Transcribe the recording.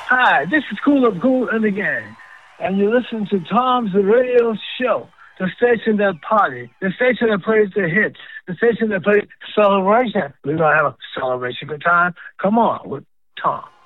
Hi, this is Cool of Cool and the Gang, and you listen to Tom's Radio Show, the station that party, the station that plays the hits, the station that plays celebration. We're going to have a celebration good time. Come on with Tom.